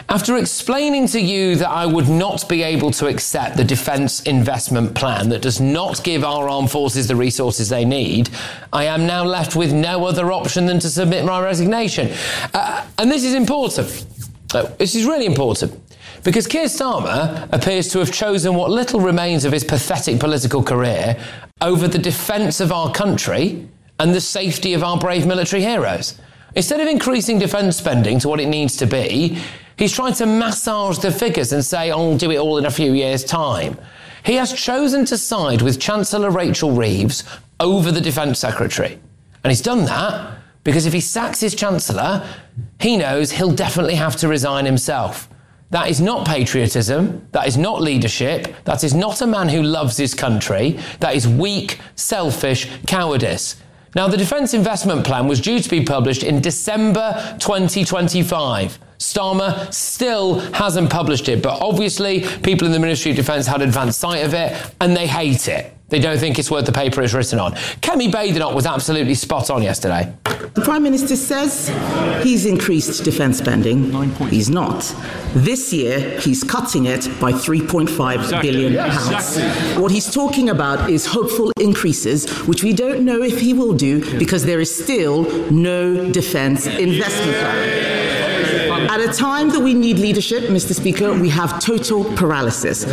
After explaining to you that I would not be able to accept the defence investment plan that does not give our armed forces the resources they need, I am now left with no other option than to submit my resignation. And this is important. This is really important. Because Keir Starmer appears to have chosen what little remains of his pathetic political career over the defence of our country and the safety of our brave military heroes. Instead of increasing defence spending to what it needs to be, he's trying to massage the figures and say, I'll do it all in a few years' time. He has chosen to side with Chancellor Rachel Reeves over the Defence Secretary. And he's done that because if he sacks his Chancellor, he knows he'll definitely have to resign himself. That is not patriotism, that is not leadership, that is not a man who loves his country, that is weak, selfish cowardice. Now, the Defence Investment Plan was due to be published in December 2025. Starmer still hasn't published it, but obviously people in the Ministry of Defence had advanced sight of it and they hate it. They don't think it's worth the paper it's written on. Kemi Badenoch was absolutely spot on yesterday. The Prime Minister says he's increased defence spending. He's not. This year, he's cutting it by £3.5 billion. What he's talking about is hopeful increases, which we don't know if he will do because there is still no defence investment plan. At a time that we need leadership, Mr. Speaker, we have total paralysis.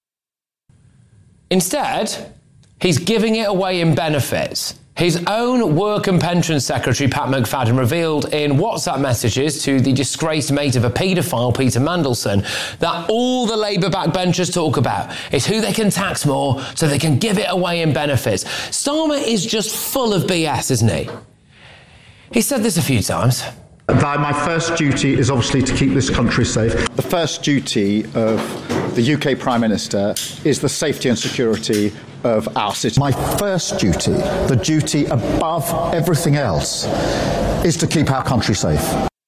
Instead, he's giving it away in benefits. His own Work and Pensions Secretary, Pat McFadden, revealed in WhatsApp messages to the disgraced mate of a paedophile, Peter Mandelson, that all the Labour backbenchers talk about is who they can tax more so they can give it away in benefits. Starmer is just full of BS, isn't he? He's said this a few times. My first duty is obviously to keep this country safe. The first duty of the UK Prime Minister is the safety and security of our citizens. My first duty, the duty above everything else, is to keep our country safe.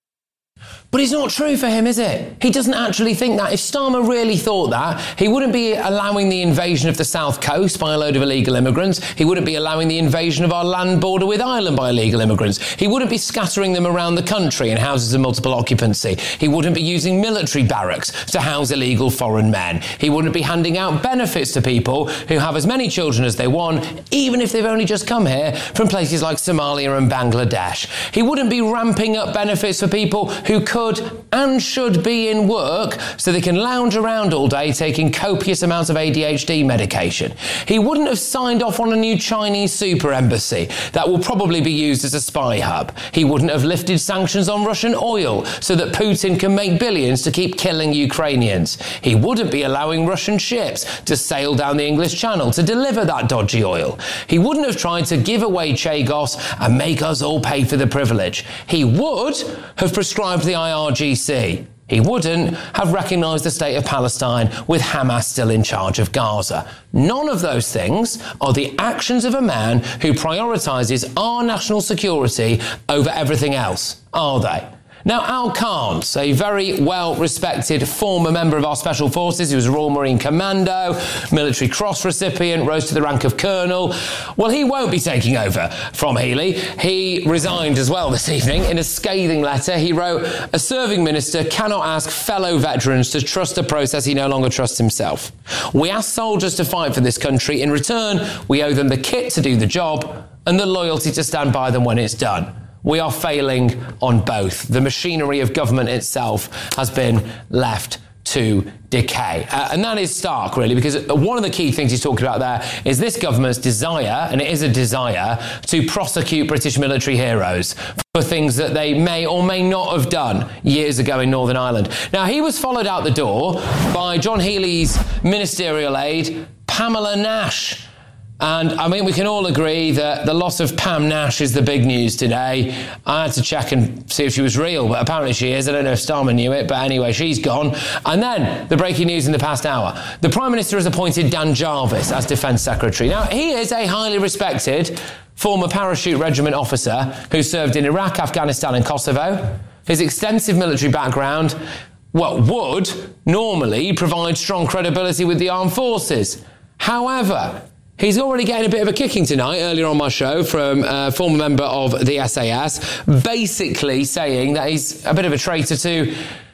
But it's not true for him, is it? He doesn't actually think that. If Starmer really thought that, he wouldn't be allowing the invasion of the South Coast by a load of illegal immigrants. He wouldn't be allowing the invasion of our land border with Ireland by illegal immigrants. He wouldn't be scattering them around the country in houses of multiple occupancy. He wouldn't be using military barracks to house illegal foreign men. He wouldn't be handing out benefits to people who have as many children as they want, even if they've only just come here from places like Somalia and Bangladesh. He wouldn't be ramping up benefits for people who could and should be in work so they can lounge around all day taking copious amounts of ADHD medication. He wouldn't have signed off on a new Chinese super embassy that will probably be used as a spy hub. He wouldn't have lifted sanctions on Russian oil so that Putin can make billions to keep killing Ukrainians. He wouldn't be allowing Russian ships to sail down the English Channel to deliver that dodgy oil. He wouldn't have tried to give away Chagos and make us all pay for the privilege. He would have prescribed the IRGC. He wouldn't have recognised the state of Palestine with Hamas still in charge of Gaza. None of those things are the actions of a man who prioritises our national security over everything else, are they? Now, Al Carnes, a very well-respected former member of our Special Forces, he was a Royal Marine Commando, Military Cross recipient, rose to the rank of Colonel. Well, he won't be taking over from Healey. He resigned as well this evening. In a scathing letter, he wrote, "A serving minister cannot ask fellow veterans to trust a process he no longer trusts himself. We ask soldiers to fight for this country. In return, we owe them the kit to do the job and the loyalty to stand by them when it's done. We are failing on both. The machinery of government itself has been left to decay." And that is stark, really, because one of the key things he's talking about there is this government's desire, and it is a desire, to prosecute British military heroes for things that they may or may not have done years ago in Northern Ireland. Now, he was followed out the door by John Healey's ministerial aide, Pamela Nash. And, I mean, we can all agree that the loss of Pam Nash is the big news today. I had to check and see if she was real, but apparently she is. I don't know if Starmer knew it, but anyway, she's gone. And then, the breaking news in the past hour. The Prime Minister has appointed Dan Jarvis as Defence Secretary. Now, he is a highly respected former parachute regiment officer who served in Iraq, Afghanistan and Kosovo. His extensive military background, would normally provide strong credibility with the armed forces. However, he's already getting a bit of a kicking tonight, earlier on my show, from a former member of the SAS, basically saying that he's a bit of a traitor to